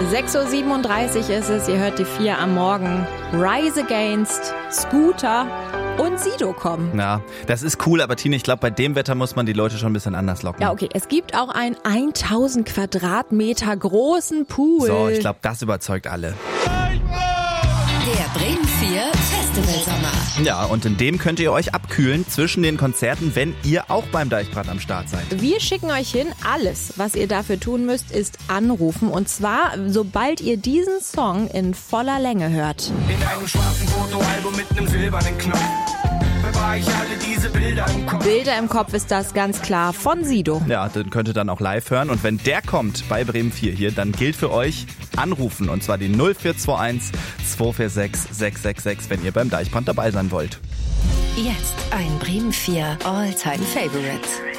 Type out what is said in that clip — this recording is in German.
6.37 Uhr ist es, ihr hört die 4 am Morgen. Rise Against, Scooter und Sido kommen. Ja, das ist cool, aber Tine, ich glaube, bei dem Wetter muss man die Leute schon ein bisschen anders locken. Ja, okay, es gibt auch einen 1000 Quadratmeter großen Pool. So, ich glaube, das überzeugt alle. Der Bremen 4 Festivalsommer. Ja, und in dem könnt ihr euch abkühlen zwischen den Konzerten, wenn ihr auch beim Deichbrand am Start seid. Wir schicken euch hin. Alles, was ihr dafür tun müsst, ist anrufen. Und zwar, sobald ihr diesen Song in voller Länge hört. In einem schwarzen Fotoalbum mit einem silbernen Knopf bewahre ich alle diese Bilder im Kopf. Bilder im Kopf ist das ganz klar von Sido. Ja, den könnt ihr dann auch live hören. Und wenn der kommt bei Bremen 4 hier, dann gilt für euch anrufen. Und zwar die 0421 246 666, wenn ihr beim Deichbrand dabei sein wollt. Jetzt ein Bremen 4 All-Time Favorites.